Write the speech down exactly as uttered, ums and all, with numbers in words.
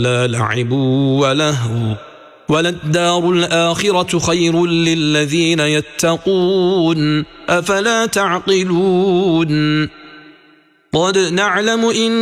لا لعب ولهو وللدار الآخرة خير للذين يتقون أفلا تعقلون قد نعلم إن